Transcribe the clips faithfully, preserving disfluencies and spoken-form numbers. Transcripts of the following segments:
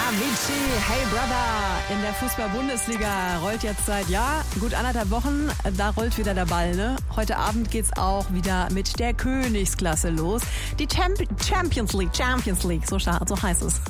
Avicii, Hey Brother, in der Fußball-Bundesliga rollt jetzt seit, ja, gut anderthalb Wochen, da rollt wieder der Ball, ne? Heute Abend geht's auch wieder mit der Königsklasse los. Die Champ- Champions League, Champions League, so, start, so heißt es.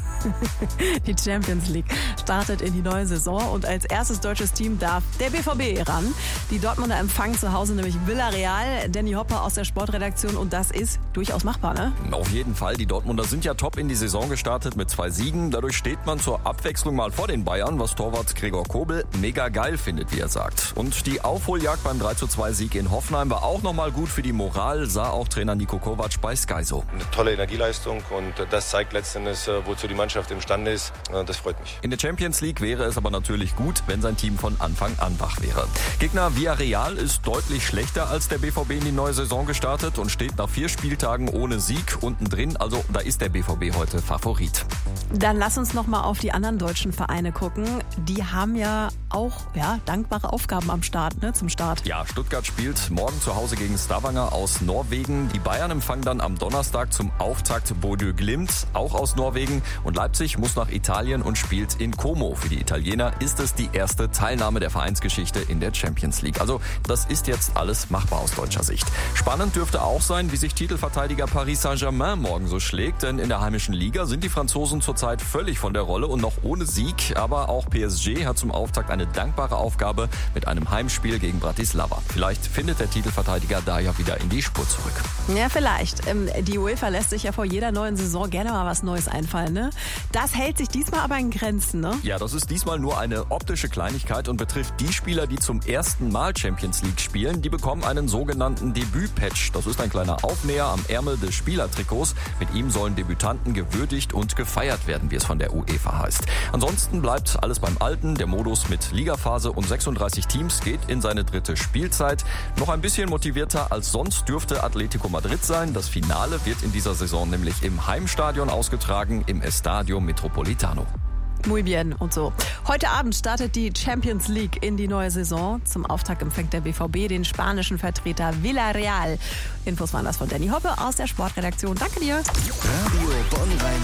Die Champions League startet in die neue Saison und als erstes deutsches Team darf der B V B ran. Die Dortmunder empfangen zu Hause nämlich Villarreal, Danny Hopper aus der Sportredaktion und das ist durchaus machbar, ne? Auf jeden Fall, die Dortmunder sind ja top in die Saison gestartet mit zwei Siegen. Dadurch steht man zur Abwechslung mal vor den Bayern, was Torwart Gregor Kobel mega geil findet, wie er sagt. Und die Aufholjagd beim drei zu zwei Sieg in Hoffenheim war auch nochmal gut für die Moral, sah auch Trainer Niko Kovac bei Sky so. Eine tolle Energieleistung und das zeigt letztendlich, wozu die Mannschaft imstande ist. Das freut mich. In der Champions League wäre es aber natürlich gut, wenn sein Team von Anfang an wach wäre. Gegner Villarreal ist deutlich schlechter als der B V B in die neue Saison gestartet und steht nach vier Spieltagen ohne Sieg unten drin. Also da ist der B V B heute Favorit. Dann lass uns noch mal auf die anderen deutschen Vereine gucken. Die haben ja auch ja, dankbare Aufgaben am Start, ne, zum Start. Ja, Stuttgart spielt morgen zu Hause gegen Stavanger aus Norwegen. Die Bayern empfangen dann am Donnerstag zum Auftakt Bodø Glimt, auch aus Norwegen. Und Leipzig muss nach Italien und spielt in Como. Für die Italiener ist es die erste Teilnahme der Vereinsgeschichte in der Champions League. Also das ist jetzt alles machbar aus deutscher Sicht. Spannend dürfte auch sein, wie sich Titelverteidiger Paris Saint-Germain morgen so schlägt. Denn in der heimischen Liga sind die Franzosen zurzeit völlig von der Rolle und noch ohne Sieg. Aber auch P S G hat zum Auftakt eine dankbare Aufgabe mit einem Heimspiel gegen Bratislava. Vielleicht findet der Titelverteidiger da ja wieder in die Spur zurück. Ja, vielleicht. Die UEFA lässt sich ja vor jeder neuen Saison gerne mal was Neues einfallen, ne? Das hält sich diesmal aber in Grenzen, ne? Ja, das ist diesmal nur eine optische Kleinigkeit und betrifft die Spieler, die zum ersten Mal Champions League spielen. Die bekommen einen sogenannten Debüt-Patch. Das ist ein kleiner Aufnäher am Ärmel des Spielertrikots. Mit ihm sollen Debütanten gewürdigt und gefeiert werden, wie es von der UEFA heißt. Ansonsten bleibt alles beim Alten. Der Modus mit Ligaphase und sechsunddreißig Teams geht in seine dritte Spielzeit. Noch ein bisschen motivierter als sonst dürfte Atletico Madrid sein. Das Finale wird in dieser Saison nämlich im Heimstadion ausgetragen, im Estadio Metropolitano. Muy bien und so. Heute Abend startet die Champions League in die neue Saison. Zum Auftakt empfängt der B V B den spanischen Vertreter Villarreal. Infos waren das von Danny Hoppe aus der Sportredaktion. Danke dir. Radio Bonn